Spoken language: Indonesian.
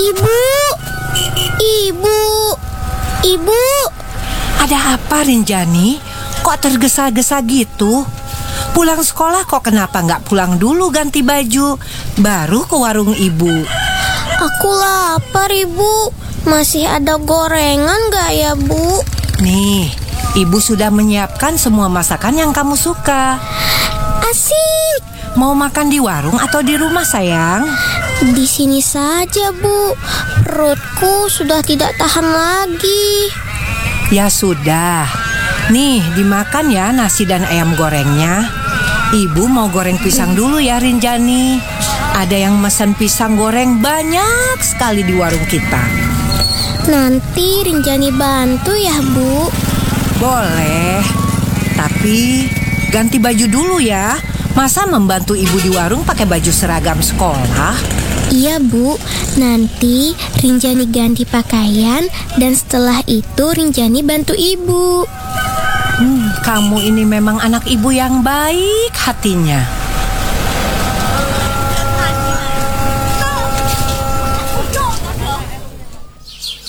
Ibu, ibu, ibu. Ada apa, Rinjani? Kok tergesa-gesa gitu? Pulang sekolah kok kenapa nggak pulang dulu ganti baju, baru ke warung ibu? Aku lapar, Ibu. Masih ada gorengan nggak ya, Bu? Nih, ibu sudah menyiapkan semua masakan yang kamu suka. Asik. Mau makan di warung atau di rumah, sayang? Di sini saja, Bu. Perutku sudah tidak tahan lagi. Ya sudah. Nih, dimakan ya nasi dan ayam gorengnya. Ibu mau goreng pisang dulu ya, Rinjani. Ada yang mesen pisang goreng banyak sekali di warung kita. Nanti Rinjani bantu ya, Bu? Boleh. Tapi ganti baju dulu ya. Masa membantu ibu di warung pakai baju seragam sekolah? Iya, Bu. Nanti Rinjani ganti pakaian dan setelah itu Rinjani bantu Ibu. Kamu ini memang anak ibu yang baik hatinya.